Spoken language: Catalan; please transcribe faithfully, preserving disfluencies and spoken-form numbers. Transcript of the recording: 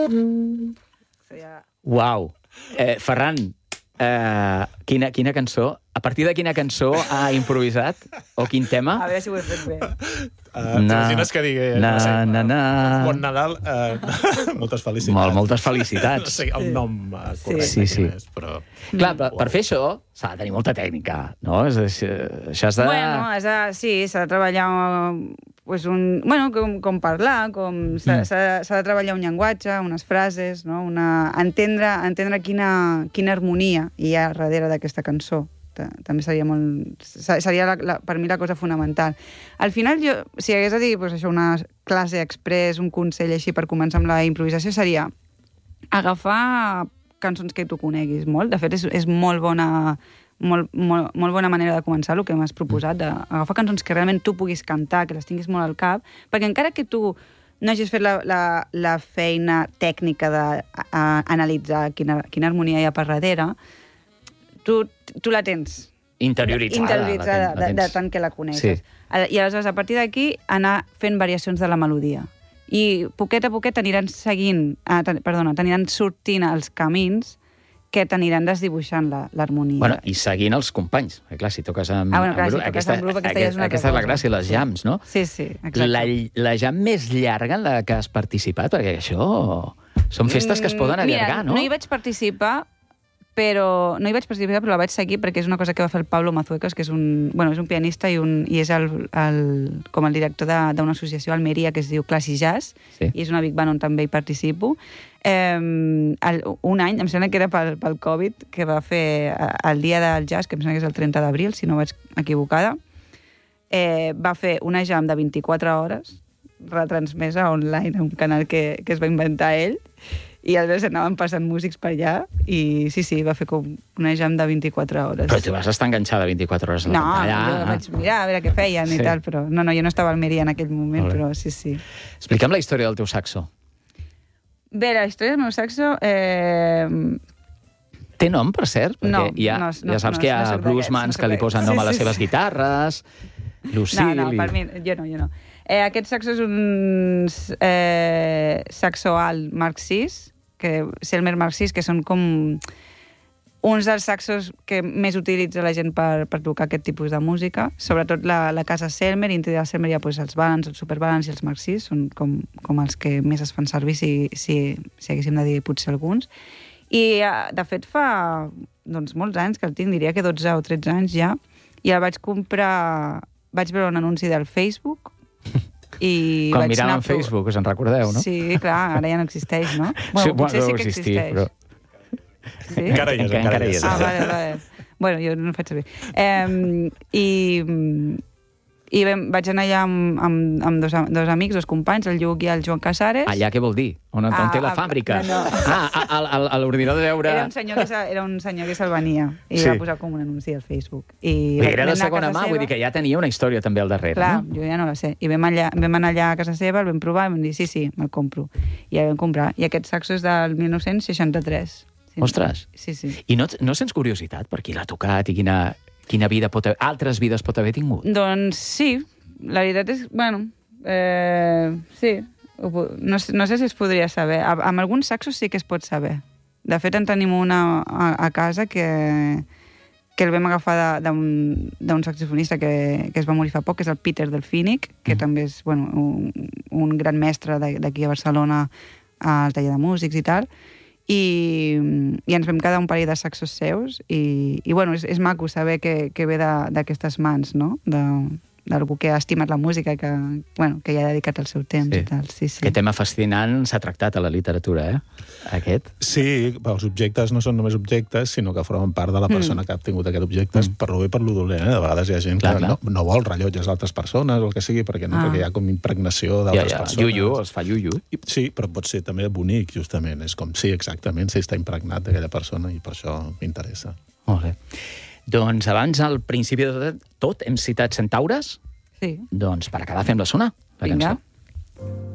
Uau. Eh, Ferran, eh, quina, quina cançó? A partir de quina cançó ha improvisat? O quin tema? A veure si ho he fet bé. Uh, T'imagines que digui... Na, no sé, na, na. Bon Nadal, uh, moltes felicitats. Molt, moltes felicitats. No sé el nom uh, correcte sí, sí. quin és, però... Clar, per, per fer això s'ha de tenir molta tècnica, no? És, això has de... Bueno, has de, sí, s'ha de treballar pues un, bueno, com, com parlar, com s'ha mm. de treballar un llenguatge, unes frases, no? Una, entendre, entendre quina, quina harmonia hi ha darrere d'aquesta cançó. També seria molt... Seria la, la, per mi la cosa fonamental. Al final, jo, si hagués de dir pues, això, una classe express, un consell així per començar amb la improvisació, seria agafar cançons que tu coneguis molt. De fet, és, és molt bona... Molt, molt, molt bona manera de començar el que m'has proposat, d'agafar cançons que realment tu puguis cantar, que les tinguis molt al cap, perquè encara que tu no hagis fet la, la, la feina tècnica d'analitzar quina, quina harmonia hi ha per darrere, tu, tu la tens. Interioritzada. Interioritzada, la tens, la tens. De, de tant que la coneixes. Sí. I aleshores, a partir d'aquí, anar fent variacions de la melodia. I poquet a poquet t'aniran seguint, ah, perdona, t'aniran sortint els camins que t'aniran desdibuixant l'harmonia. Bueno, i seguint els companys. Clar, si toques amb, ah, bueno, clar, amb grup, si toques aquesta, amb grup, aquesta, aquesta, ja és una aquesta és la cosa. gràcia, les jams, no? Sí, sí, exacte. La, la jam més llarga en la que has participat, perquè això són festes que es poden allargar, Mira, no? no hi vaig participar, però no hi vaig participar, però la vaig seguir perquè és una cosa que va fer el Pablo Mazuecas, que és un, bueno, és un pianista i, un, i és el, el, com el director d'una associació a Almeria que es diu Classy Jazz, sí. I és una big band on també hi participo. Eh, el, un any, em sembla que era pel, pel Covid, que va fer el dia del jazz, que em sembla que és el trenta d'abril, si no vaig equivocada, eh, va fer una jam de vint-i-quatre hores, retransmesa online a un canal que, que es va inventar ell, i aleshores anaven passant músics per allà i sí, sí, va fer com una jam de vint-i-quatre hores. Però tu vas estar enganxada vint-i-quatre hores a la no, pantalla. No, jo vaig mirar a veure què feien sí. I tal, però no, no, jo no estava a Almeria en aquell moment, però sí, sí. Explica'm la història del teu saxo. Bé, la història del meu saxo... Eh... Té nom, per cert? Perquè no, hi ha, no, no, ja saps no, que hi ha no bluesmans no que li posen nom sí, a les sí, seves sí. guitarres, Lucille... No, no, per mi, jo no, jo no. Eh, aquest saxo és un eh, saxo alt Mark sis, que Selmer Mark sis, que són com uns dels saxos que més utilitza la gent per, per tocar aquest tipus de música. Sobretot la, la casa Selmer, i dintre de Selmer hi ha pues, els Balance, els Super Balance i els Mark sis, són com, com els que més es fan servir, si, si, si haguéssim de dir potser alguns. I, de fet, fa doncs, molts anys que el tinc, diria que dotze o tretze anys ja, i el vaig comprar... Vaig veure un anunci del Facebook i quan vaig miràvem anar... Facebook, us en recordeu, no? Sí, clar, ara ja no existeix, no? Bueno, sí, potser bueno, sí que existir, existeix. Però... Sí? Encara hi és, encara, encara hi és. Ah, vale, vale. Bueno, jo no ho faig servir. Eh, I... I vam, vaig anar allà amb, amb, amb dos, dos amics, dos companys, el Lluc i el Joan Casares. Allà què vol dir? On, on ah, té la fàbrica? No, no. Ah, a, a, a l'ordinador de veure... Era un senyor que, se, era un senyor que se'l venia i sí. Va posar com un anunci al Facebook. I era de segona mà, vull dir que ja tenia una història també al darrere. Clar, no? Jo ja no la sé. I vam, allà, vam anar allà a casa seva, el vam provar i vam dir, sí, sí, me'l compro. I ja el vam comprar. I aquest saxo és del mil nou-cents seixanta-tres. Sí, ostres! Sí, sí. I no, no sens curiositat per qui l'ha tocat i quina, quina vida pot haver, altres vides pot haver tingut? Doncs sí. La veritat és, bueno, eh, sí, no, no sé si es podria saber. A, amb alguns saxos sí que es pot saber. De fet, en tenim una a, a casa que, que el vam agafar d'un saxofonista que, que es va morir fa poc, que és el Peter Delfinic, que mm. també és bueno, un, un gran mestre d'aquí a Barcelona al taller de músics i tal, i, i ens vam quedar un parell de saxos seus, i, i bueno, és, és maco saber que, que ve d'aquestes mans, no?, de... d'algú que ha estimat la música, que, bueno, que hi ha dedicat el seu temps sí. I tal. Sí, sí. Aquest tema fascinant s'ha tractat a la literatura, eh? Aquest. Sí, els objectes no són només objectes, sinó que formen part de la persona mm. que ha tingut aquest objecte, mm. per lo bé per lo dolent, eh? De vegades hi ha gent clar, que clar. No, no vol rellotges d'altres persones o el que sigui, perquè, no, ah. perquè hi ha com impregnació d'altres ja, ja. persones. Yuyu, els fa yuyu. I, sí, però pot ser també bonic, justament. És com, sí, exactament, sí, està impregnat d'aquella persona i per això m'interessa. Molt bé. Doncs abans, al principi de tot, tot hem citat Centaures. Sí. Doncs per acabar fem la sonar, la Vinga. cançó.